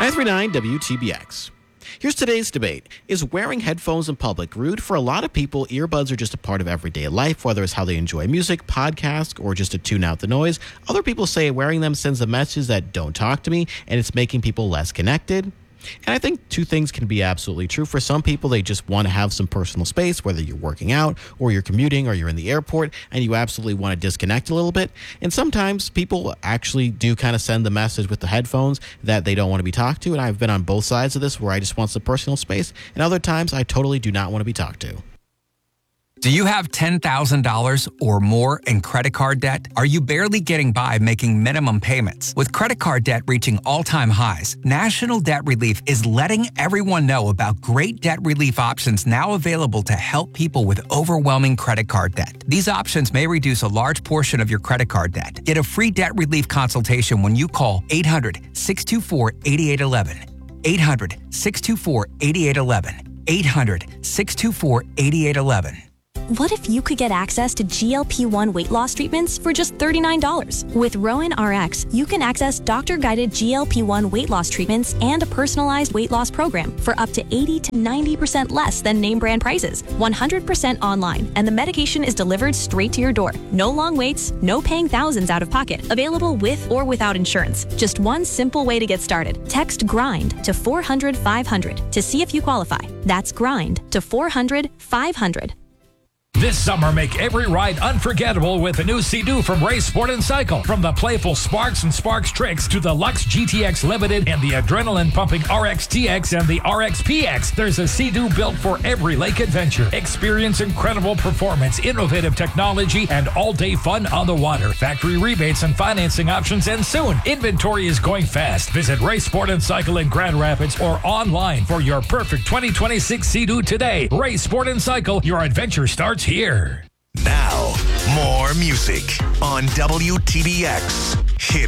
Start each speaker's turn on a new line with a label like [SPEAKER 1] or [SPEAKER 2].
[SPEAKER 1] 939 WTBX. Here's today's debate. Is wearing headphones in public rude? For a lot of people, earbuds are just a part of everyday life, whether it's how they enjoy music, podcasts, or just to tune out the noise. Other people say wearing them sends a message that don't talk to me, and it's making people less connected. And I think two things can be absolutely true. For some people, they just want to have some personal space, whether you're working out or you're commuting or you're in the airport, and you absolutely want to disconnect a little bit. And sometimes people actually do kind of send the message with the headphones that they don't want to be talked to. And I've been on both sides of this where I just want some personal space. And other times, I totally do not want to be talked to.
[SPEAKER 2] Do you have $10,000 or more in credit card debt? Are you barely getting by making minimum payments? With credit card debt reaching all-time highs, National Debt Relief is letting everyone know about great debt relief options now available to help people with overwhelming credit card debt. These options may reduce a large portion of your credit card debt. Get a free debt relief consultation when you call 800-624-8811. 800-624-8811. 800-624-8811.
[SPEAKER 3] What if you could get access to GLP-1 weight loss treatments for just $39? With Rowan RX, you can access doctor-guided GLP-1 weight loss treatments and a personalized weight loss program for up to 80 to 90% less than name brand prices. 100% online, and the medication is delivered straight to your door. No long waits, no paying thousands out of pocket. Available with or without insurance. Just one simple way to get started. Text GRIND to 400-500 to see if you qualify. That's GRIND to 400-500.
[SPEAKER 4] This summer, make every ride unforgettable with a new Sea-Doo from Race Sport and Cycle. From the playful Sparks and Sparks Tricks to the Lux GTX Limited and the adrenaline-pumping RX-TX and the RX-PX, there's a Sea-Doo built for every lake adventure. Experience incredible performance, innovative technology, and all-day fun on the water. Factory rebates and financing options end soon. Inventory is going fast. Visit Race Sport and Cycle in Grand Rapids or online for your perfect 2026 Sea-Doo today. Race Sport and Cycle, your adventure starts here.
[SPEAKER 5] Now, more music on WTBX. Hit